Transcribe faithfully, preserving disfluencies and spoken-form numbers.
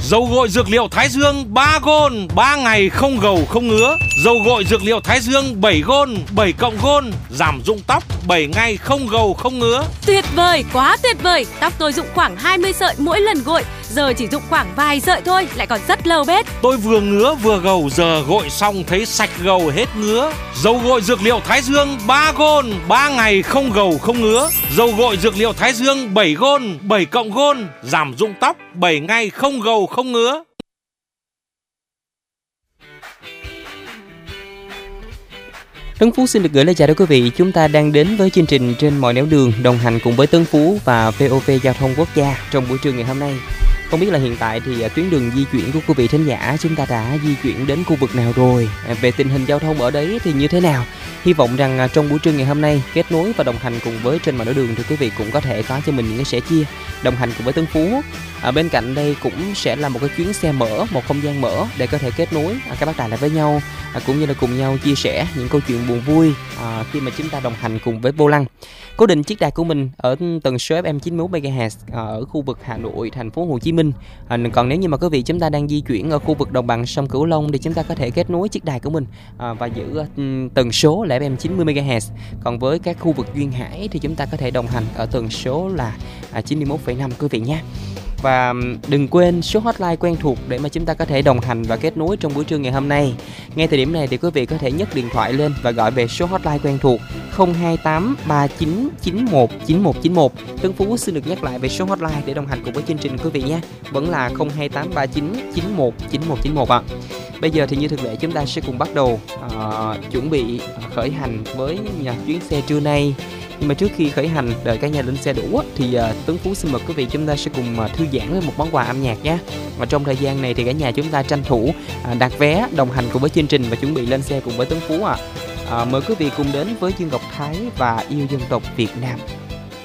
Dầu gội dược liệu Thái Dương ba gôn, ba ngày không gầu không ngứa. Dầu gội dược liệu Thái Dương bảy gôn, bảy cộng gôn, giảm rụng tóc bảy ngày không gầu không ngứa. Tuyệt vời, quá tuyệt vời. Tóc tôi rụng khoảng hai mươi sợi mỗi lần gội, giờ chỉ rụng khoảng vài sợi thôi, lại còn rất lâu bết. Tôi vừa ngứa vừa gầu, giờ gội xong thấy sạch gầu hết ngứa. Dầu gội dược liệu Thái Dương ba gôn, ba ngày không gầu không ngứa. Dầu gội dược liệu Thái Dương bảy gôn, bảy cộng gôn, giảm rụng tóc bảy ngày không gầu không ngứa. Tấn Phú xin được gửi lời chào đến quý vị. Chúng ta đang đến với chương trình Trên Mọi Nẻo Đường, đồng hành cùng với Tấn Phú và vê o vê Giao thông Quốc gia trong buổi trưa ngày hôm nay. Không biết là hiện tại thì tuyến đường di chuyển của quý vị thính giả chúng ta đã di chuyển đến khu vực nào rồi? Về tình hình giao thông ở đấy thì như thế nào? Hy vọng rằng trong buổi trưa ngày hôm nay kết nối và đồng hành cùng với Trên Mọi Nẻo Đường thì quý vị cũng có thể có cho mình những cái sẻ chia đồng hành cùng với Tấn Phú. À, bên cạnh đây cũng sẽ là một cái chuyến xe mở, một không gian mở để có thể kết nối à, các bác tài lại với nhau, à, cũng như là cùng nhau chia sẻ những câu chuyện buồn vui à, khi mà chúng ta đồng hành cùng với vô lăng. Cố định chiếc đài của mình ở tần số ép em chín mươi mốt mê ga héc ở khu vực Hà Nội, thành phố Hồ Chí Minh. À, còn nếu như mà quý vị chúng ta đang di chuyển ở khu vực đồng bằng sông Cửu Long thì chúng ta có thể kết nối chiếc đài của mình à, và giữ uh, tần số là ép em chín mươi mê ga héc. Còn với các khu vực duyên hải thì chúng ta có thể đồng hành ở tần số là uh, chín mươi mốt phẩy năm quý vị nhé. Và đừng quên số hotline quen thuộc để mà chúng ta có thể đồng hành và kết nối trong buổi trưa ngày hôm nay. Ngay thời điểm này thì quý vị có thể nhấc điện thoại lên và gọi về số hotline quen thuộc không hai tám ba chín chín một chín một chín một. Tấn Phú xin được nhắc lại về số hotline để đồng hành cùng với chương trình quý vị nhé. Vẫn là không hai tám ba chín chín một chín một chín một ạ. Bây giờ thì như thường lệ chúng ta sẽ cùng bắt đầu uh, chuẩn bị khởi hành với nhà chuyến xe trưa nay. Nhưng mà trước khi khởi hành đợi cả nhà lên xe đủ thì uh, Tấn Phú xin mời quý vị chúng ta sẽ cùng uh, thư giãn với một món quà âm nhạc nhé. Và trong thời gian này thì cả nhà chúng ta tranh thủ uh, đặt vé đồng hành cùng với chương trình và chuẩn bị lên xe cùng với Tấn Phú ạ. À. Uh, mời quý vị cùng đến với Dương Ngọc Thái và Yêu Dân Tộc Việt Nam.